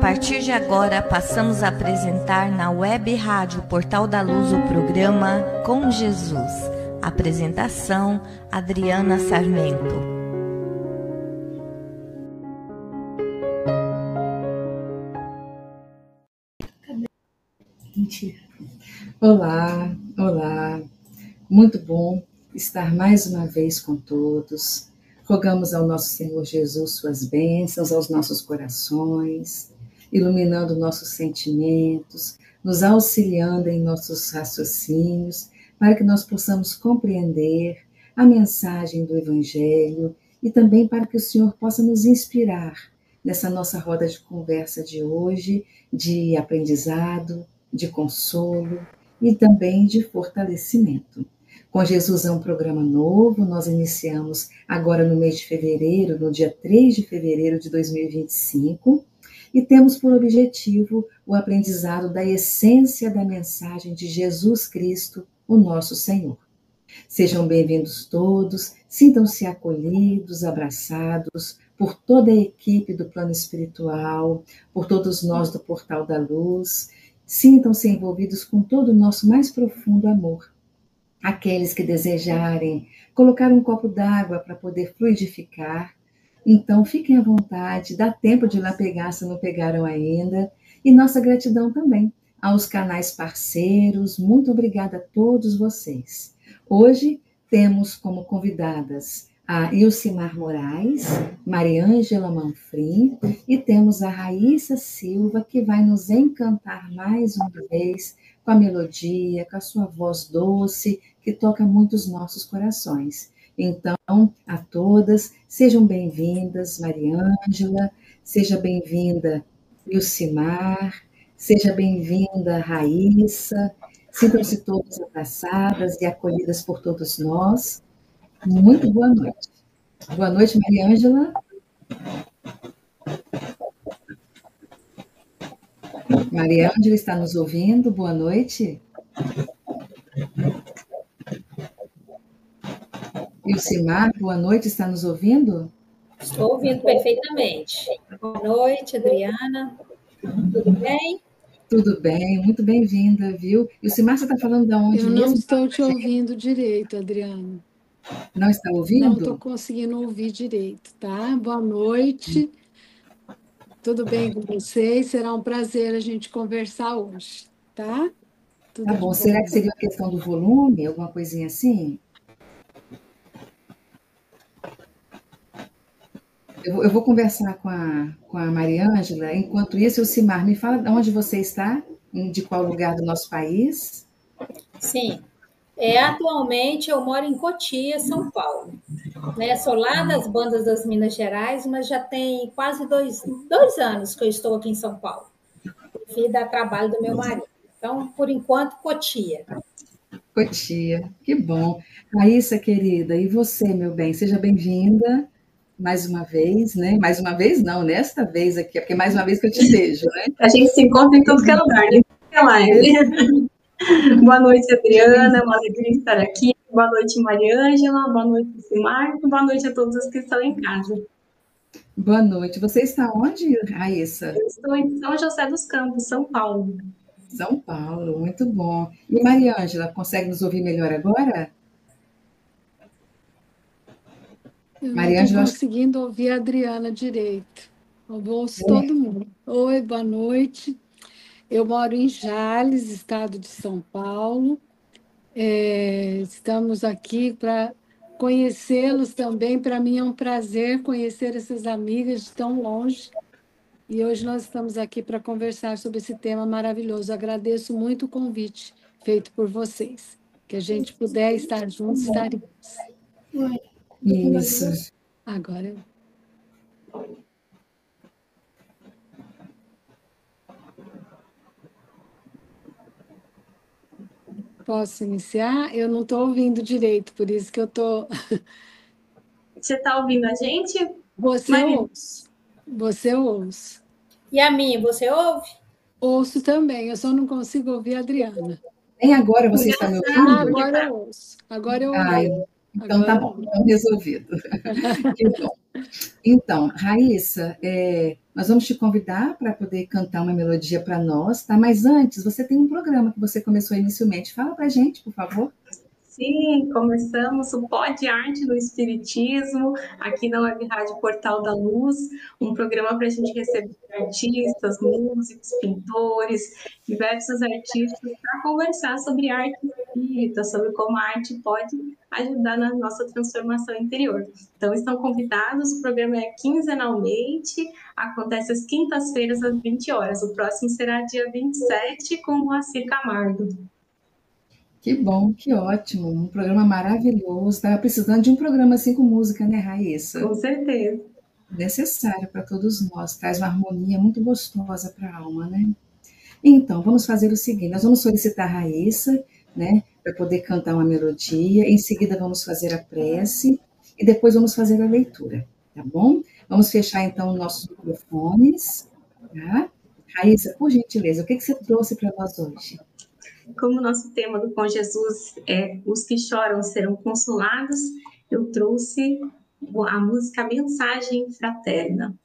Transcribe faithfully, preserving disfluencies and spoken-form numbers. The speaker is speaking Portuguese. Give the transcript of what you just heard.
partir de agora, passamos a apresentar na Web Rádio Portal da Luz o programa Com Jesus. Apresentação, Adriana Sarmento. Mentira. Olá, olá. Muito bom estar mais uma vez com todos. Rogamos ao nosso Senhor Jesus suas bênçãos aos nossos corações, iluminando nossos sentimentos, nos auxiliando em nossos raciocínios, para que nós possamos compreender a mensagem do Evangelho e também para que o Senhor possa nos inspirar nessa nossa roda de conversa de hoje, de aprendizado, de consolo e também de fortalecimento. Com Jesus é um programa novo, nós iniciamos agora no mês de fevereiro, no dia três de fevereiro de dois mil e vinte e cinco, e temos por objetivo o aprendizado da essência da mensagem de Jesus Cristo, o nosso Senhor. Sejam bem-vindos todos, sintam-se acolhidos, abraçados por toda a equipe do Plano Espiritual, por todos nós do Portal da Luz, sintam-se envolvidos com todo o nosso mais profundo amor. Aqueles que desejarem colocar um copo d'água para poder fluidificar, então fiquem à vontade, dá tempo de ir lá pegar se não pegaram ainda. E nossa gratidão também aos canais parceiros, muito obrigada a todos vocês. Hoje temos como convidadas a Ilcimar Moraes, Mariângela Manfrim e temos a Raíssa Silva, que vai nos encantar mais uma vez com a melodia, com a sua voz doce, que toca muito os nossos corações. Então, a todas, sejam bem-vindas, Mariângela, seja bem-vinda, Ilcimar, seja bem-vinda, Raíssa, sintam-se todas abraçadas e acolhidas por todos nós. Muito boa noite. Boa noite, Mariângela. Mariângela está nos ouvindo? Boa noite. Ilcimar, boa noite, está nos ouvindo? Estou ouvindo perfeitamente. Boa noite, Adriana. Tudo bem? Tudo bem, muito bem-vinda, viu? Ilcimar, você está falando de onde Eu mesmo? Eu não estou te ouvindo direito, Adriana. Não está ouvindo? Não estou conseguindo ouvir direito, tá? Boa noite. Tudo bem com vocês? Será um prazer a gente conversar hoje, tá? Tudo Tá bom. Será que seria a questão do volume, alguma coisinha assim? Eu, eu vou conversar com a, com a Mariângela. Enquanto isso, Ilcimar, me fala de onde você está, de qual lugar do nosso país? Sim. É, atualmente eu moro em Cotia, São Paulo. Né? Sou lá das Bandas das Minas Gerais, mas já tem quase dois, dois anos que eu estou aqui em São Paulo. Fui dar trabalho do meu marido. Então, por enquanto, Cotia. Cotia, que bom. Raíssa, querida, e você, meu bem? Seja bem-vinda mais uma vez, né? Mais uma vez, não, nesta vez aqui, porque é mais uma vez que eu te vejo, né? A gente se encontra em todo que é lugar, né? É live. Boa noite, Adriana, uma alegria estar aqui. Boa noite, Mariângela, boa noite, Ilcimar, boa noite a todos os que estão em casa. Boa noite. Você está onde, Raíssa? Eu estou em São José dos Campos, São Paulo. São Paulo, muito bom. E Mariângela, consegue nos ouvir melhor agora? Eu não estou conseguindo ouvir a Adriana direito. Eu ouço é. todo mundo. Oi, boa noite. Eu moro em Jales, estado de São Paulo. É, estamos aqui para conhecê-los também. Para mim é um prazer conhecer essas amigas de tão longe. E hoje nós estamos aqui para conversar sobre esse tema maravilhoso. Agradeço muito o convite feito por vocês. Que a gente puder estar juntos, estaremos. Isso. Agora. Posso iniciar? Eu não estou ouvindo direito, por isso que eu estou... Você está ouvindo a gente? Você Maria. ouço. Você ouço. E a minha, você ouve? Ouço também, eu só não consigo ouvir a Adriana. Nem agora você está me ouvindo? Ah, agora eu ouço. Agora eu ouço. Ah, então agora tá bom, então resolvido. Que bom. Então, Raíssa, é, nós vamos te convidar para poder cantar uma melodia para nós, tá? Mas antes, você tem um programa que você começou inicialmente. Fala para a gente, por favor. Sim, começamos o Pod Arte do Espiritismo, aqui na Web Rádio Portal da Luz, um programa para a gente receber artistas, músicos, pintores, diversos artistas, para conversar sobre arte espírita, sobre como a arte pode ajudar na nossa transformação interior. Então, estão convidados, o programa é quinzenalmente, acontece às quintas-feiras, às vinte horas. O próximo será dia vinte e sete, com o Moacir Camargo. Que bom, que ótimo, um programa maravilhoso. Estava precisando de um programa assim com música, né, Raíssa? Com certeza. Necessário para todos nós, traz uma harmonia muito gostosa para a alma, né? Então, vamos fazer o seguinte, nós vamos solicitar a Raíssa, né, para poder cantar uma melodia, em seguida vamos fazer a prece e depois vamos fazer a leitura, tá bom? Vamos fechar então nossos microfones, tá? Raíssa, por gentileza, o que, que você trouxe para nós hoje? Como o nosso tema do Com Jesus é Os que choram serão consolados, eu trouxe a música Mensagem Fraterna.